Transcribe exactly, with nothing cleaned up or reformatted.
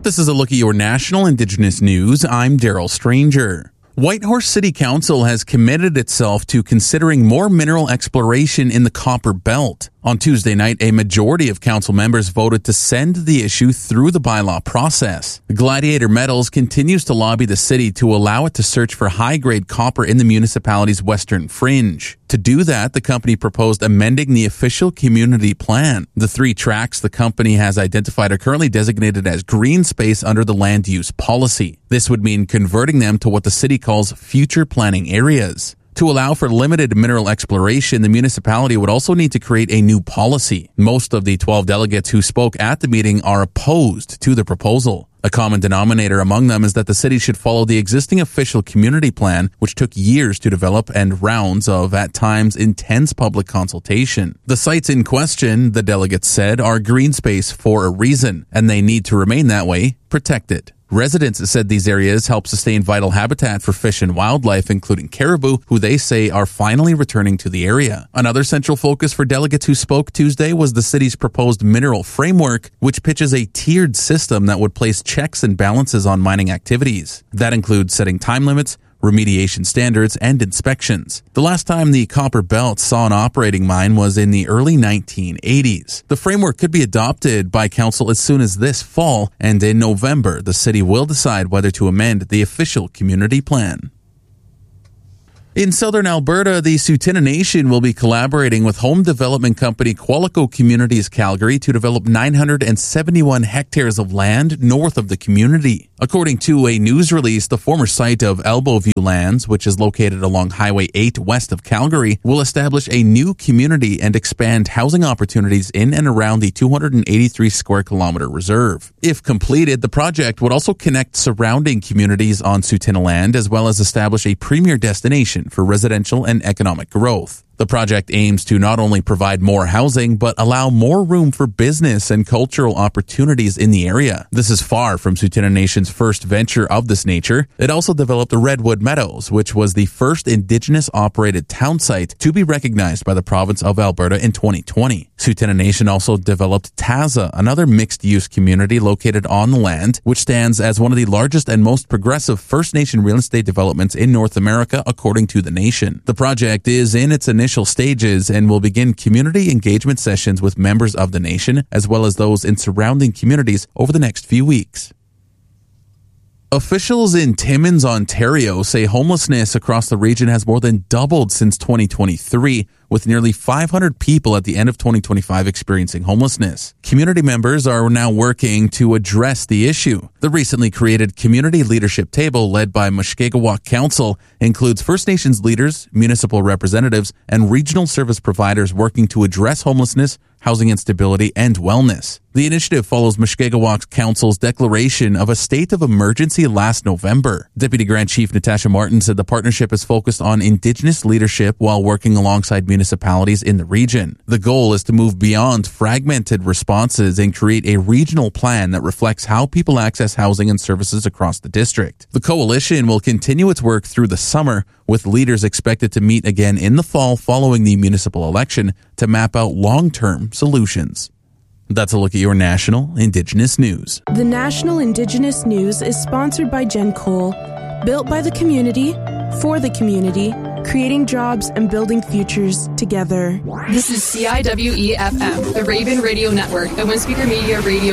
This is a look at your national Indigenous news. I'm Daryl Stranger. Whitehorse City Council has committed itself to considering more mineral exploration in the Copper Belt. On Tuesday night, a majority of council members voted to send the issue through the bylaw process. Gladiator Metals continues to lobby the city to allow it to search for high-grade copper in the municipality's western fringe. To do that, the company proposed amending the official community plan. The three tracts the company has identified are currently designated as green space under the land use policy. This would mean converting them to what the city calls future planning areas. To allow for limited mineral exploration, the municipality would also need to create a new policy. Most of the twelve delegates who spoke at the meeting are opposed to the proposal. A common denominator among them is that the city should follow the existing official community plan, which took years to develop and rounds of, at times, intense public consultation. The sites in question, the delegates said, are green space for a reason, and they need to remain that way, protected. Residents said these areas help sustain vital habitat for fish and wildlife, including caribou, who they say are finally returning to the area. Another central focus for delegates who spoke Tuesday was the city's proposed mineral framework, which pitches a tiered system that would place checks and balances on mining activities. That includes setting time limits, remediation standards, and inspections. The last time the Copper Belt saw an operating mine was in the early nineteen eighties. The framework could be adopted by council as soon as this fall, and in November, the city will decide whether to amend the official community plan. In southern Alberta, the Tsuut'ina Nation will be collaborating with home development company Qualico Communities Calgary to develop nine hundred seventy-one hectares of land north of the community. According to a news release, the former site of Elbowview Lands, which is located along Highway eight west of Calgary, will establish a new community and expand housing opportunities in and around the two hundred eighty-three square kilometer reserve. If completed, the project would also connect surrounding communities on Tsuut'ina land, as well as establish a premier destination for residential and economic growth. The project aims to not only provide more housing, but allow more room for business and cultural opportunities in the area. This is far from Tsuut'ina Nation's first venture of this nature. It also developed the Redwood Meadows, which was the first Indigenous-operated town site to be recognized by the province of Alberta in twenty twenty. Tsuut'ina Nation also developed Taza, another mixed-use community located on the land, which stands as one of the largest and most progressive First Nation real estate developments in North America, according to the nation. The project is in its initial stages and will begin community engagement sessions with members of the nation, as well as those in surrounding communities over the next few weeks. Officials in Timmins, Ontario say homelessness across the region has more than doubled since twenty twenty-three, with nearly five hundred people at the end of twenty twenty-five experiencing homelessness. Community members are now working to address the issue. The recently created Community Leadership Table, led by Mushkegowuk Council, includes First Nations leaders, municipal representatives, and regional service providers working to address homelessness, housing instability, and wellness. The initiative follows Mushkegowuk Council's declaration of a state of emergency last November. Deputy Grand Chief Natasha Martin said the partnership is focused on Indigenous leadership while working alongside municipalities in the region. The goal is to move beyond fragmented responses and create a regional plan that reflects how people access housing and services across the district. The coalition will continue its work through the summer, with leaders expected to meet again in the fall following the municipal election to map out long-term solutions. That's a look at your national Indigenous news. The National Indigenous News is sponsored by Gen Coal, built by the community, for the community, creating jobs and building futures together. This is C I W E F M, the Raven Radio Network, the Windspeaker Media Radio